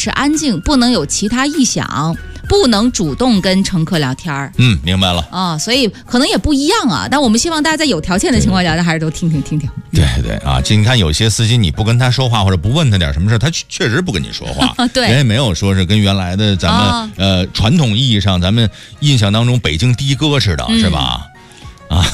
持安静，不能有其他异响，不能主动跟乘客聊天。 明白了啊，所以可能也不一样啊。但我们希望大家在有条件的情况下，还是都听听。 对对啊，这你看有些司机你不跟他说话或者不问他点什么事，他确实不跟你说话。 对， 人也没有说是跟原来的咱们传统意义上咱们印象当中北京的哥似的，是吧？啊，